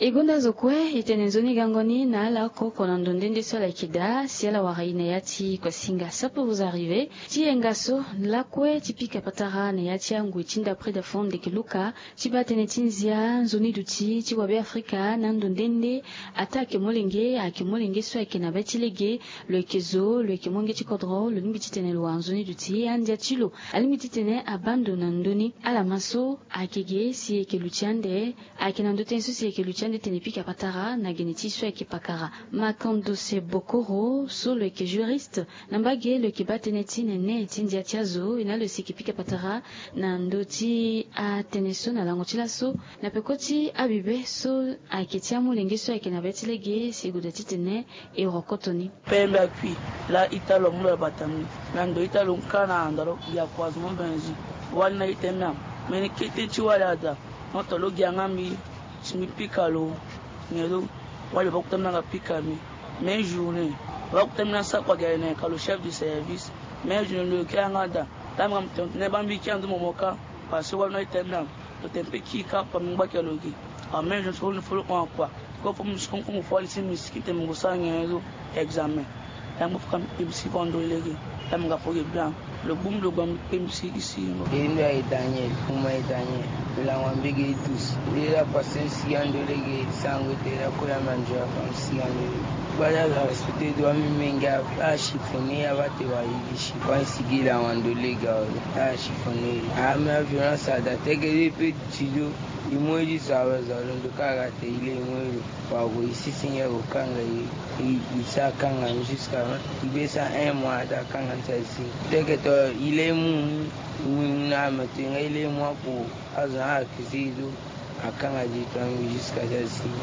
Igunda zokwe itenenzoni gangoni na la koko nandondende sola kida siela waraina yati kwa singa sapo vous arrivez ti engaso la kwe tipika patara na yati angu itinda près de fond de kiluka tibatene tinzia nzoni duti ti wabe Afrika nandondende atake molenge so akena betilege le kezo le kemonge ti kodro le nimbititene lo nzoni duti andia tilo alimititene abandona ndoni ala maso akege si ekelutiande akenandotenso si ekelutiande tenepika patara na geneti so ekipakara makando se bokoro so le ke juriste nambage le ke bateneti nene tindia tiazo ina le sikipika patara na ndoti a teneso na langotila so na pekoti abibe so aketia molenge so akena betilege si godati tene e rokotoni pembe apui la italo mula batami nando italo kana andaro ya kwazmo benzi wana itemna meni kete ti wala da notolo giangami mi pikalo ngelo wale bakutamna ga pikami mais journée bakutamna sa kwa gane ka le chef du service mais je ne le kiangada tamga mtone bambi kiandu momoka parce que wana itemna to tempe ki ka pa mba kelogi mais je ne faut pas quoi ko mu skon ko fo alisi miskite mu sangelo examen tamga kam ibsi kondo legi tamga fo bien le boom le gom pemsi ici endo ay Daniel kuma ay Daniel la wambege tous ila pasensi andolege sango tera kula manja pamsi andolege bala la respecte do ami menga a chiffonné abate wa yishi kwa sigila wandolege a chiffonné a ma violence da tegere pe tido imoji sawa zalondo kaga te ile imoji wa go ici signer au kanga isa kanga jusqu'à ibesa un mois da kanga tasi tegeto ile mu na matinga ile mu ko azaa kisido akanga jitan jusqu'à tasi